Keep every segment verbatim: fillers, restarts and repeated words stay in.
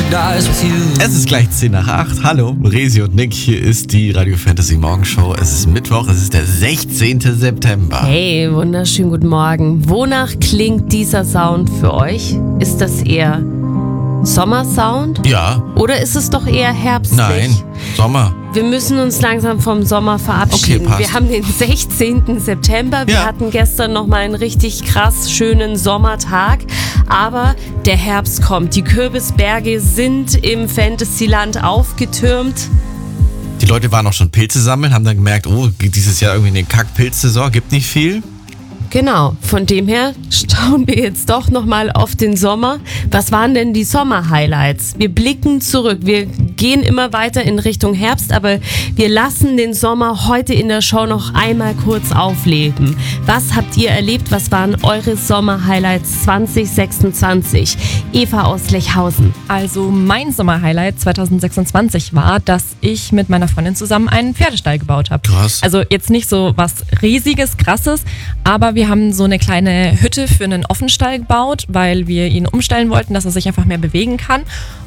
paradise with you. Es ist gleich zehn nach acht. Hallo, Resi und Nick. Hier ist die Radio Fantasy Morgenshow. Es ist Mittwoch, es ist der sechzehnten September. Hey, wunderschönen guten Morgen. Wonach klingt dieser Sound für euch? Ist das eher Sommersound? Ja. Oder ist es doch eher herbstlich? Nein, Sommer. Wir müssen uns langsam vom Sommer verabschieden. Okay, passt. Wir haben den sechzehnten September. Wir Ja. hatten gestern nochmal einen richtig krass schönen Sommertag. Aber der Herbst kommt. Die Kürbisberge sind im Fantasyland aufgetürmt. Die Leute waren auch schon Pilze sammeln, haben dann gemerkt, oh, dieses Jahr irgendwie eine Kack-Pilz-Saison, gibt nicht viel. Genau, von dem her schauen wir jetzt doch nochmal auf den Sommer. Was waren denn die Sommer-Highlights? Wir blicken zurück, wir gehen immer weiter in Richtung Herbst, aber wir lassen den Sommer heute in der Show noch einmal kurz aufleben. Was habt ihr erlebt? Was waren eure Sommer-Highlights zwanzig sechsundzwanzig? Eva aus Lechhausen. Also mein Sommerhighlight zwanzig sechsundzwanzig war, dass ich mit meiner Freundin zusammen einen Pferdestall gebaut habe. Krass. Also jetzt nicht so was riesiges, krasses, aber wir haben so eine kleine Hütte für einen Offenstall gebaut, weil wir ihn umstellen wollten, dass er sich einfach mehr bewegen kann.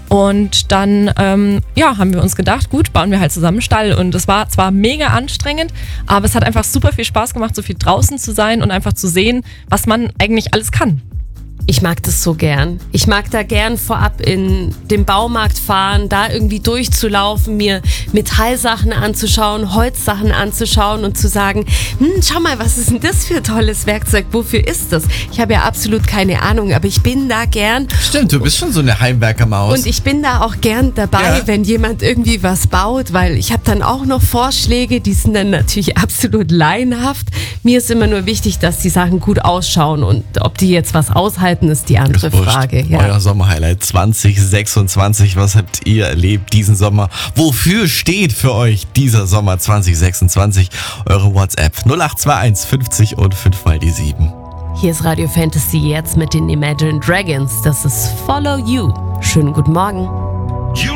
Und dann ähm, ja, haben wir uns gedacht, gut, bauen wir halt zusammen einen Stall. Und es war zwar mega anstrengend, aber es hat einfach super viel Spaß gemacht, so viel draußen zu sein und einfach zu sehen, was man eigentlich alles kann. Ich mag das so gern. Ich mag da gern vorab in den Baumarkt fahren, da irgendwie durchzulaufen, mir Metallsachen anzuschauen, Holzsachen anzuschauen und zu sagen, hm, schau mal, was ist denn das für ein tolles Werkzeug? Wofür ist das? Ich habe ja absolut keine Ahnung, aber ich bin da gern. Stimmt, du bist schon so eine Heimwerkermaus. Und ich bin da auch gern dabei, Ja. wenn jemand irgendwie was baut, weil ich habe dann auch noch Vorschläge, die sind dann natürlich absolut laienhaft. Mir ist immer nur wichtig, dass die Sachen gut ausschauen und ob die jetzt was aushalten, ist die andere Ist wurscht. Frage. Ja. Euer Sommerhighlight zwanzig sechsundzwanzig. Was habt ihr erlebt diesen Sommer? Wofür steht für euch dieser Sommer zwanzig sechsundzwanzig? Eure WhatsApp null acht zwei eins fünfzig und fünf mal die sieben. Hier ist Radio Fantasy jetzt mit den Imagine Dragons. Das ist Follow You. Schönen guten Morgen.